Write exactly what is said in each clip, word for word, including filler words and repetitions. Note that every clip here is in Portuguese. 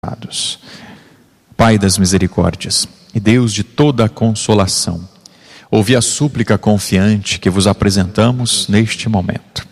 Pai das misericórdias e Deus de toda a consolação, ouvi a súplica confiante que vos apresentamos neste momento.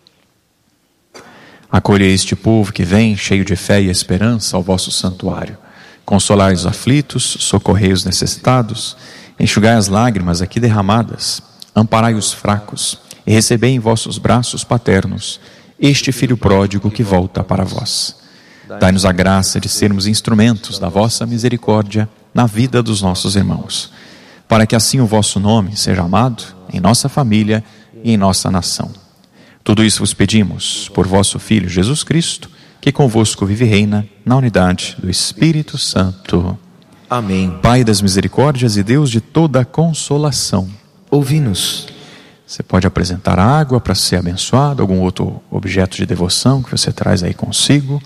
Acolhei este povo que vem cheio de fé e esperança ao vosso santuário. Consolai os aflitos, socorrei os necessitados, enxugai as lágrimas aqui derramadas, amparai os fracos e recebei em vossos braços paternos este filho pródigo que volta para vós. Dai-nos a graça de sermos instrumentos da vossa misericórdia na vida dos nossos irmãos, para que assim o vosso nome seja amado em nossa família e em nossa nação. Tudo isso vos pedimos por vosso Filho Jesus Cristo, que convosco vive e reina na unidade do Espírito Santo. Amém. Pai das misericórdias e Deus de toda a consolação, ouvi-nos. Você pode apresentar água para ser abençoado, algum outro objeto de devoção que você traz aí consigo.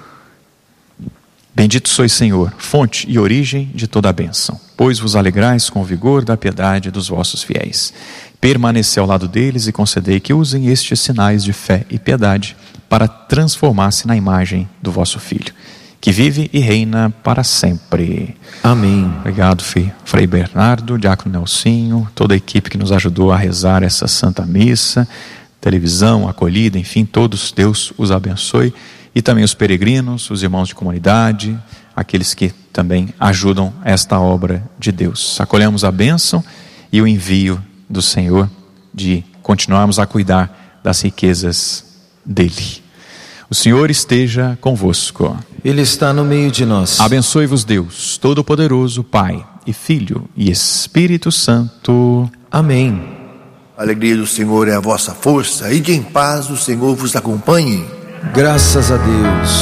Bendito sois, Senhor, fonte e origem de toda a bênção, pois vos alegrais com o vigor da piedade dos vossos fiéis. Permanecei ao lado deles e concedei que usem estes sinais de fé e piedade para transformar-se na imagem do vosso Filho, que vive e reina para sempre. Amém. Obrigado, Frei, Frei Bernardo, Diácono Nelsinho, toda a equipe que nos ajudou a rezar essa Santa Missa, televisão, acolhida, enfim, todos, Deus os abençoe. E também os peregrinos, os irmãos de comunidade, aqueles que também ajudam esta obra de Deus. Acolhemos a bênção e o envio do Senhor de continuarmos a cuidar das riquezas dele. O Senhor esteja convosco. Ele está no meio de nós. Abençoe-vos Deus, Todo-Poderoso, Pai e Filho e Espírito Santo. Amém. A alegria do Senhor é a vossa força, e de em paz o Senhor vos acompanhe. Graças a Deus.